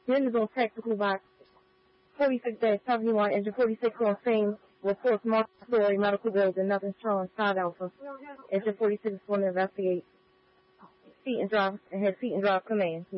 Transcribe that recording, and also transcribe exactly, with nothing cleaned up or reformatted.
Units on tactical box forty-six dash seventy-one, engine forty-six on scene, reports multi-story medical building, nothing showing, side alpha. Engine forty-six is going to investigate seat and drive, and had seat and drive command.